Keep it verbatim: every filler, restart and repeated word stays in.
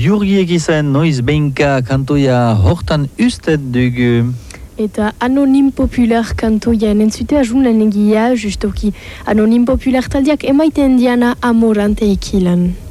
Jurgiek izan noiz behinka kantoia hortan ustet dugu. Eta Anonim Popular kantoian entzute ajunlan egia, justoki Anonim Popular taldiak emaiten diana Amorante ekilan.